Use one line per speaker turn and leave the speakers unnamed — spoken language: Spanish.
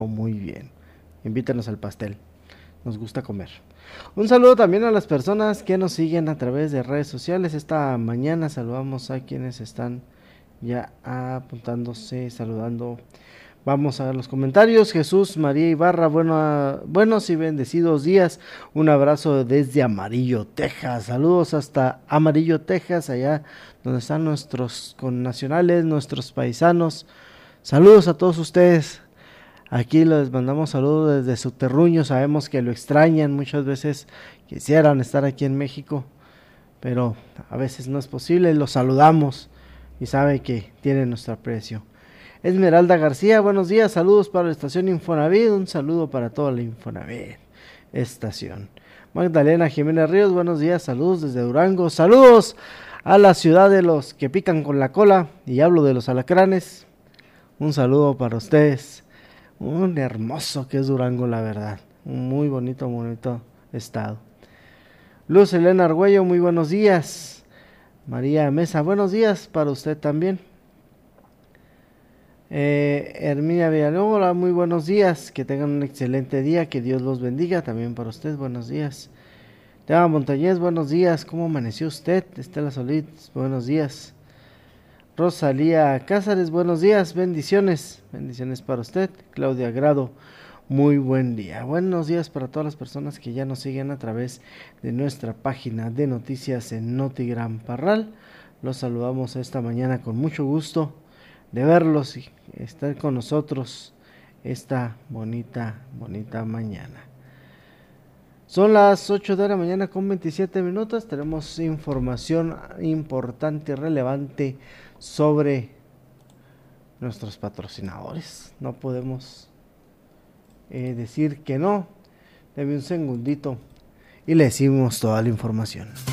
Muy bien. Invítanos al pastel. Nos gusta comer. Un saludo también a las personas que nos siguen a través de redes sociales. Esta mañana saludamos a quienes están ya apuntándose, saludando. Vamos a ver los comentarios. Jesús María Ibarra, buenos y bendecidos días. Un abrazo desde Amarillo, Texas. Saludos hasta Amarillo, Texas, allá donde están nuestros connacionales, nuestros paisanos. Saludos a todos ustedes. Aquí les mandamos saludos desde su terruño. Sabemos que lo extrañan. Muchas veces quisieran estar aquí en México, pero a veces no es posible. Los saludamos y sabe que tienen nuestro aprecio. Esmeralda García, buenos días, saludos para la estación Infonavit, un saludo para toda la Infonavit estación. Magdalena Jiménez Ríos, buenos días, saludos desde Durango, saludos a la ciudad de los que pican con la cola, y hablo de los alacranes, un saludo para ustedes, un hermoso que es Durango, la verdad, un muy bonito estado. Luz Elena Argüello, muy buenos días. María Mesa, buenos días para usted también. Herminia Villalobos, muy buenos días, que tengan un excelente día, que Dios los bendiga, también para usted, buenos días. Teba Montañez, buenos días, ¿cómo amaneció usted? Estela Solís, buenos días. Rosalía Cázares, buenos días, bendiciones para usted. Claudia Grado, muy buen día. Buenos días para todas las personas que ya nos siguen a través de nuestra página de noticias en Notigram Parral. Los saludamos esta mañana con mucho gusto de verlos y estar con nosotros esta bonita mañana. Son las 8 de la mañana con 27 minutos. Tenemos información importante y relevante sobre nuestros patrocinadores. No podemos decir que no. Deme un segundito y le decimos toda la información.